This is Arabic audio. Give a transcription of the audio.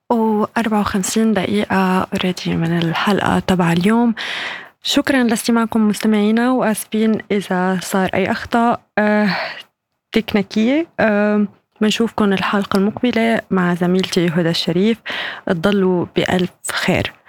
و54 دقيقة already من الحلقة تبع اليوم. شكرا لاستماعكم مستمعينا، وآسفين إذا صار أي أخطاء تكنيكية. بنشوفكن الحلقة المقبلة مع زميلتي هدى الشريف. تضلوا بألف خير.